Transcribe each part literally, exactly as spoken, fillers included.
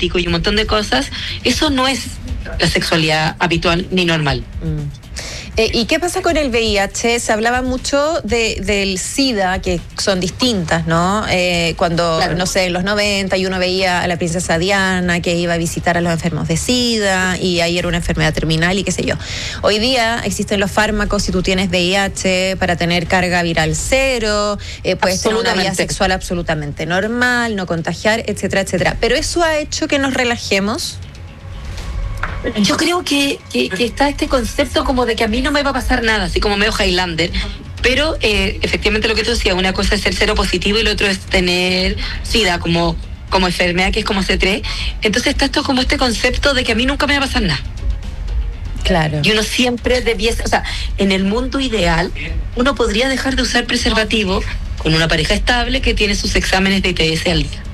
diabético y un montón de cosas, eso no es la sexualidad habitual ni normal. Mm. Eh, ¿Y qué pasa con el V I H? Se hablaba mucho de, del SIDA, que son distintas, ¿no? Eh, cuando, claro. no sé, en los noventa y uno veía a la princesa Diana que iba a visitar a los enfermos de SIDA y ahí era una enfermedad terminal y qué sé yo. Hoy día existen los fármacos si tú tienes V I H para tener carga viral cero, eh, puedes tener una vida sexual absolutamente normal, no contagiar, etcétera, etcétera. Pero eso ha hecho que nos relajemos. Yo creo que, que, que está este concepto como de que a mí no me va a pasar nada, así como medio Highlander, pero eh, efectivamente lo que tú decías, una cosa es ser cero positivo y lo otro es tener SIDA como, como enfermedad que es como C tres. Entonces está esto como este concepto de que a mí nunca me va a pasar nada. Claro. Y uno siempre debiese, o sea, en el mundo ideal, uno podría dejar de usar preservativo con una pareja estable que tiene sus exámenes de I T S al día.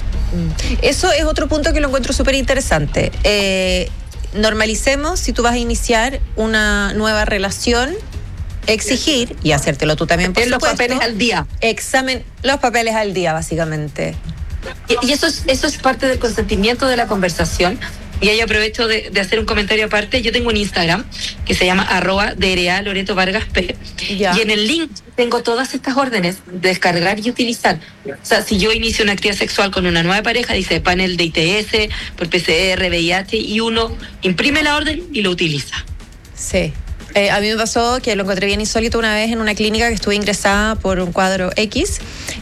Eso es otro punto que lo encuentro súper interesante. Eh, normalicemos, si tú vas a iniciar una nueva relación, exigir, y hacértelo tú también, por supuesto, los papeles al día. Examen, los papeles al día, básicamente. Y, y eso es, eso es parte del consentimiento de la conversación. Y ahí aprovecho de, de hacer un comentario aparte. Yo tengo un Instagram que se llama arroba D R A Loreto Vargas P. Ya. Y en el link tengo todas estas órdenes de descargar y utilizar. O sea, si yo inicio una actividad sexual con una nueva pareja, dice panel de I T S, por P C R, V I H, y uno imprime la orden y lo utiliza. Sí. Eh, a mí me pasó que lo encontré bien insólito una vez en una clínica que estuve ingresada por un cuadro X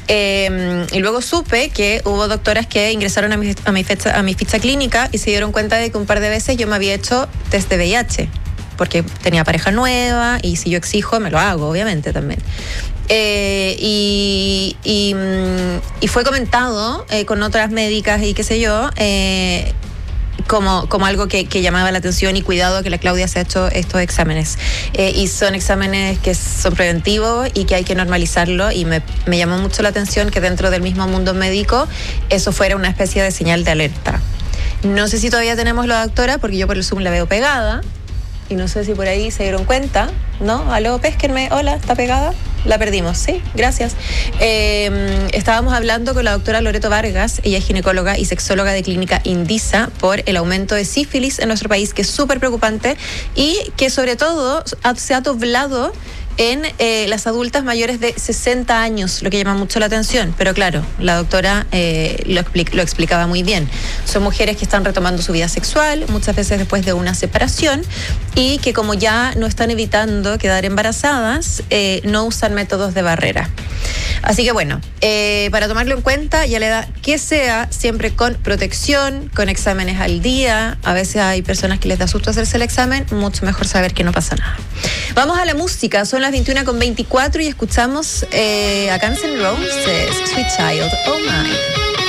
eh, y luego supe que hubo doctoras que ingresaron a mi, a, mi fecha, a mi ficha clínica y se dieron cuenta de que un par de veces yo me había hecho test de V I H porque tenía pareja nueva y si yo exijo me lo hago, obviamente también. Eh, y, y, y fue comentado eh, con otras médicas y qué sé yo, eh, Como, como algo que, que llamaba la atención y cuidado que la Claudia se ha hecho estos exámenes. Eh, y son exámenes que son preventivos y que hay que normalizarlo y me, me llamó mucho la atención que dentro del mismo mundo médico eso fuera una especie de señal de alerta. No sé si todavía tenemos la doctora porque yo por el Zoom la veo pegada y no sé si por ahí se dieron cuenta, ¿no? Aló, pésquenme, hola, ¿está pegada? La perdimos, sí, gracias. Eh, estábamos hablando con la doctora Loreto Vargas, ella es ginecóloga y sexóloga de clínica Indisa, por el aumento de sífilis en nuestro país, que es súper preocupante y que sobre todo se ha doblado en eh, las adultas mayores de sesenta años, lo que llama mucho la atención. Pero claro, la doctora eh, lo, expli- lo explicaba muy bien. Son mujeres que están retomando su vida sexual, muchas veces después de una separación, y que como ya no están evitando quedar embarazadas, eh, no usan métodos de barrera. Así que bueno, eh, para tomarlo en cuenta, ya le da que sea siempre con protección, con exámenes al día. A veces hay personas que les da susto hacerse el examen, mucho mejor saber que no pasa nada. Vamos a la música, son las veintiuna con veinticuatro y escuchamos eh, a Guns N' Roses, Sweet Child, Oh My.